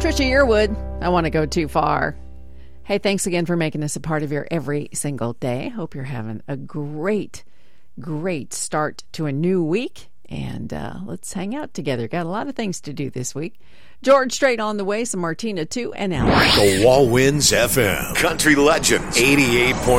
Trisha Yearwood, I Want to Go Too Far. Hey, thanks again for making this a part of your every single day. Hope you're having a great start to a new week. And let's hang out together. Got a lot of things to do this week. George Strait on the way, some Martina too, and Alex. The Wall Winds FM. Country Legends 88.